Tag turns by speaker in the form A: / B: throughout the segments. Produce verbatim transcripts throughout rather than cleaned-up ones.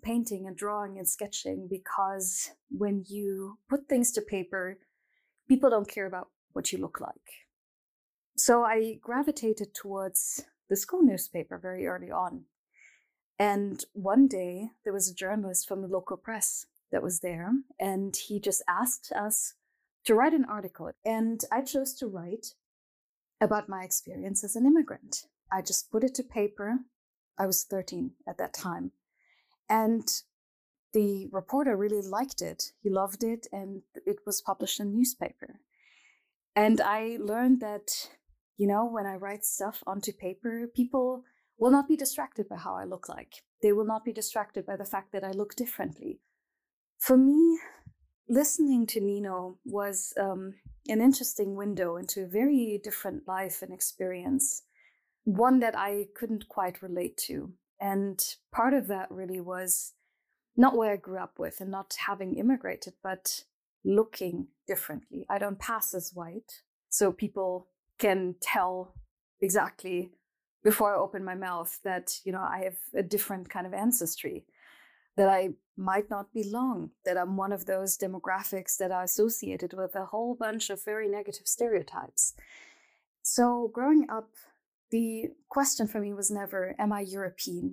A: painting and drawing and sketching because when you put things to paper, people don't care about what you look like. So I gravitated towards the school newspaper very early on. And one day there was a journalist from the local press that was there, and he just asked us to write an article. And I chose to write about my experience as an immigrant. I just put it to paper. I was thirteen at that time. And the reporter really liked it. He loved it, and it was published in a newspaper. And I learned that, you know, when I write stuff onto paper, people will not be distracted by how I look like. They will not be distracted by the fact that I look differently. For me, listening to Nino was um, an interesting window into a very different life and experience, one that I couldn't quite relate to. And part of that really was not where I grew up with and not having immigrated, but looking differently. I don't pass as white, so people can tell exactly before I open my mouth that, you know, I have a different kind of ancestry, that I might not belong, that I'm one of those demographics that are associated with a whole bunch of very negative stereotypes. So growing up, the question for me was never, am I European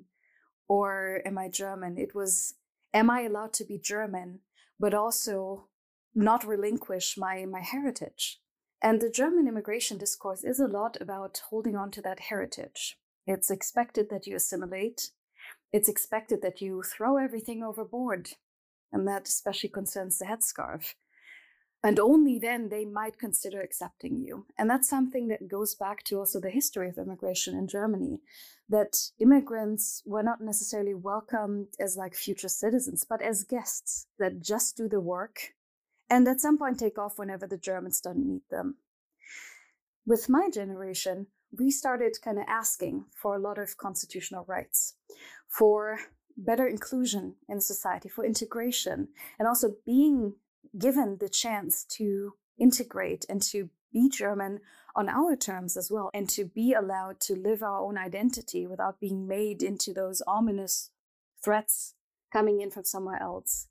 A: or am I German? It was, am I allowed to be German, but also not relinquish my, my heritage? And the German immigration discourse is a lot about holding on to that heritage. It's expected that you assimilate. It's expected that you throw everything overboard. And that especially concerns the headscarf. And only then they might consider accepting you. And that's something that goes back to also the history of immigration in Germany, that immigrants were not necessarily welcomed as like future citizens, but as guests that just do the work and at some point take off whenever the Germans don't need them. With my generation, we started kind of asking for a lot of constitutional rights, for better inclusion in society, for integration, and also being given the chance to integrate and to be German on our terms as well, and to be allowed to live our own identity without being made into those ominous threats coming in from somewhere else.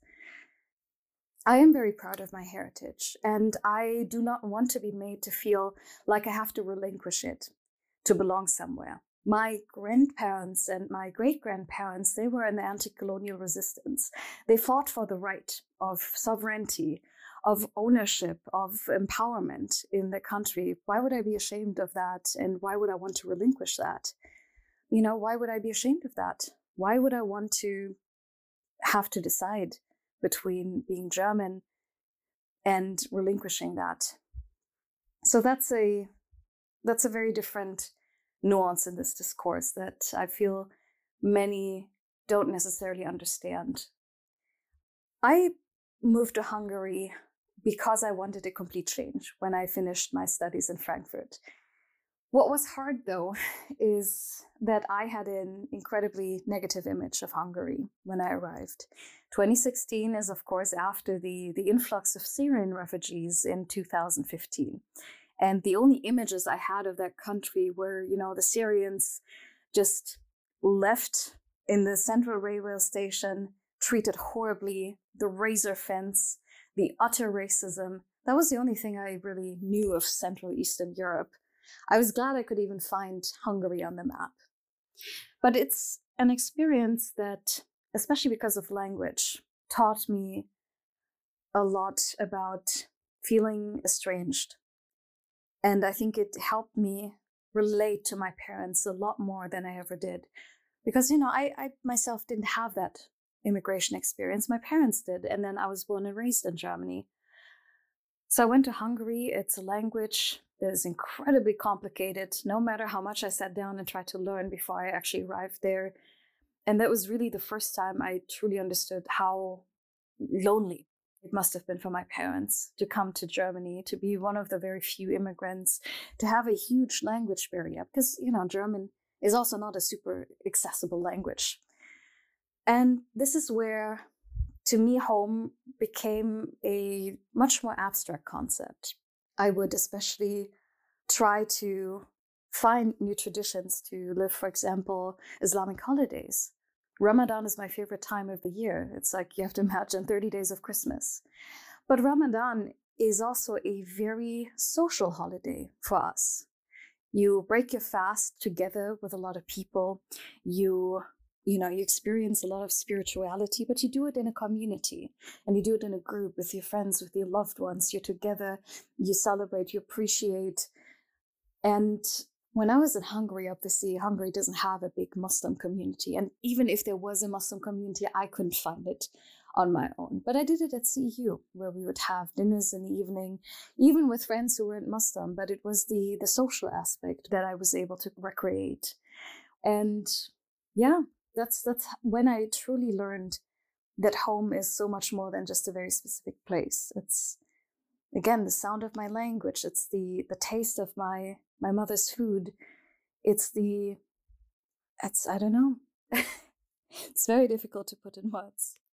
A: I am very proud of my heritage, and I do not want to be made to feel like I have to relinquish it to belong somewhere. My grandparents and my great-grandparents, they were in the anti-colonial resistance. They fought for the right of sovereignty, of ownership, of empowerment in the country. Why would I be ashamed of that? And why would I want to relinquish that? You know, why would I be ashamed of that? Why would I want to have to decide between being German and relinquishing that? So that's a that's a very different nuance in this discourse that I feel many don't necessarily understand. I moved to Hungary because I wanted a complete change when I finished my studies in Frankfurt. What was hard, though, is that I had an incredibly negative image of Hungary when I arrived. twenty sixteen is, of course, after the, the influx of Syrian refugees in two thousand fifteen. And the only images I had of that country were, you know, the Syrians just left in the central railway station, treated horribly, the razor fence, the utter racism. That was the only thing I really knew of Central Eastern Europe. I was glad I could even find Hungary on the map. But it's an experience that, especially because of language, taught me a lot about feeling estranged. And I think it helped me relate to my parents a lot more than I ever did. Because, you know, I, I myself didn't have that immigration experience. My parents did. And then I was born and raised in Germany. So I went to Hungary. It's a language that is incredibly complicated, no matter how much I sat down and tried to learn before I actually arrived there. And that was really the first time I truly understood how lonely it must have been for my parents to come to Germany, to be one of the very few immigrants, to have a huge language barrier, because, you know, German is also not a super accessible language. And this is where, to me, home became a much more abstract concept. I would especially try to find new traditions to live, for example, Islamic holidays. Ramadan is my favorite time of the year. It's like you have to imagine thirty days of Christmas. But Ramadan is also a very social holiday for us. You break your fast together with a lot of people. You, you know, you experience a lot of spirituality, but you do it in a community, and you do it in a group with your friends, with your loved ones. You're together, you celebrate, you appreciate. And when I was in Hungary, obviously, Hungary doesn't have a big Muslim community. And even if there was a Muslim community, I couldn't find it on my own. But I did it at C E U, where we would have dinners in the evening, even with friends who weren't Muslim. But it was the, the social aspect that I was able to recreate. And yeah, that's, that's when I truly learned that home is so much more than just a very specific place. It's, again, the sound of my language. It's the, the taste of my, my mother's food. It's the, it's, I don't know. It's very difficult to put in words.